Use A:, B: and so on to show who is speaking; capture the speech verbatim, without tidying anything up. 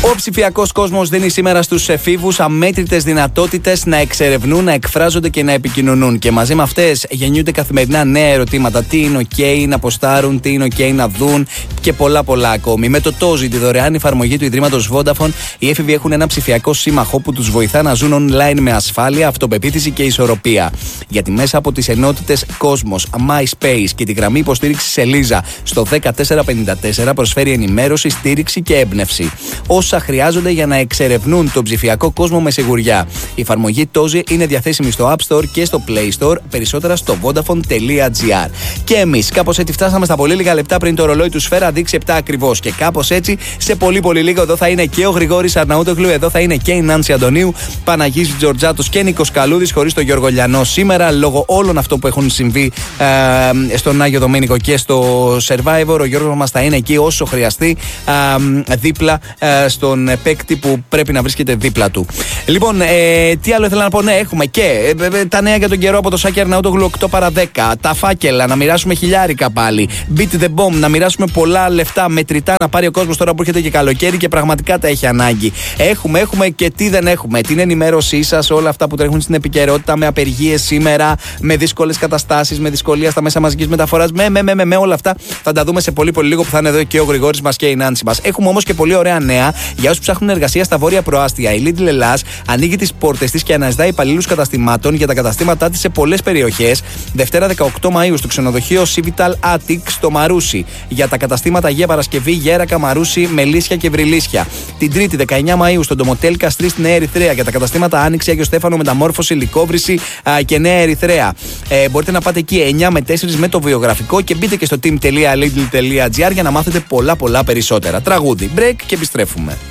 A: Ο ψηφιακός κόσμος δίνει σήμερα στους εφήβους αμέτρητες δυνατότητες να εξερευνούν, να εκφράζονται και να επικοινωνούν. Και μαζί με αυτές γεννιούνται καθημερινά νέα ερωτήματα. Τι είναι OK να ποστάρουν, τι είναι OK να δουν και πολλά πολλά ακόμη. Με το Tozi, τη δωρεάν εφαρμογή του Ιδρύματος Vodafone, οι έφηβοι έχουν ένα ψηφιακό σύμμαχο που τους βοηθά να ζουν online με ασφάλεια, αυτοπεποίθηση και ισορροπία. Γιατί μέσα από τις ενότητες Κόσμος, MySpace και τη γραμμή υποστήριξης Ελίζα στο δέκα τέσσερα πενήντα τέσσερα προσφέρει ενημέρωση, στήριξη και έμπνευση. Όσα χρειάζονται για να εξερευνούν τον ψηφιακό κόσμο με σιγουριά. Η εφαρμογή Tozi είναι διαθέσιμη στο App Store και στο Play Store, περισσότερα στο vodafone.gr. Και εμείς κάπως έτσι φτάσαμε στα πολύ λίγα λεπτά πριν το ρολόι του Σφαίρα δείξει επτά ακριβώς. Και κάπως έτσι σε πολύ πολύ λίγο εδώ θα είναι και ο Γρηγόρης Αρναούτογλου, εδώ θα είναι και η Νάνση Αντωνίου, Παναγής Τζορτζάτος και Νίκος Καλούδης, χωρίς τον Γιώργο Λιανό σήμερα λόγω όλων αυτών που έχουν συμβεί ε, στον Άγιο Δομήνικο και στο Survivor. Ο Γιώργος μας θα είναι εκεί όσο χρειαστεί, ε, δίπλα ε, στον παίκτη που πρέπει να βρίσκεται δίπλα του. Λοιπόν, ε, τι άλλο ήθελα να πω, ναι, έχουμε και ε, ε, τα νέα για τον καιρό από το Σάκη Αρναούτογλου οκτώ παρά δέκα, τα φάκελα, να μοιράσουμε χιλιάρικα πάλι, beat the bomb, να μοιράσουμε πολλά λεφτά μετρητά, να πάρει ο κόσμος τώρα που έρχεται και καλοκαίρι και πραγματικά τα έχει ανάγκη. Έχουμε, έχουμε και τι δεν έχουμε, την ενημέρωσή σας, όλα αυτά που τρέχουν στην επικαιρότητα, με απεργίες σήμερα, με δύσκολες καταστάσεις, με δυσκολία στα μέσα μαζικής μεταφοράς, με, με, με, με, με όλα αυτά θα τα δούμε σε πολύ πολύ λίγο που θα είναι εδώ και ο Γρηγόρης μας και η Νάνση μας. Έχουμε όμως και πολύ ωραία νέα για όσους ψάχνουν εργασία στα βόρεια προάστια. Η Lidl Ελλάς ανοίγει τις πόρτες της και αναζητά υπαλλήλους καταστημάτων για τα καταστήματά της σε πολλές περιοχές. Δευτέρα δεκαοκτώ Μαΐου στο ξενοδοχείο Civital Attic στο Μαρούσι. Για τα καταστήματα Αγία Παρασκευή, Γέρακα, Μαρούσι, Μελίσια και Βρυλίσια. Την Τρίτη δεκαεννιά Μαΐου στο Ντομοτέλ Καστρί στη Νέα Ερυθρέα. Για τα καταστήματα Άνοιξη, Άγιο Στέφανο, Μεταμόρφωση, Λυκόβρηση α, και Νέα Ερυθρέα. Ε, μπορείτε να πάτε εκεί εννιά με τέσσερα με το βιογραφικό και μπείτε και στο team τελεία lidl τελεία gr για να μάθετε πολλά πολλά περισσότερα. Τραγούδι, break και επιστρέφουμε.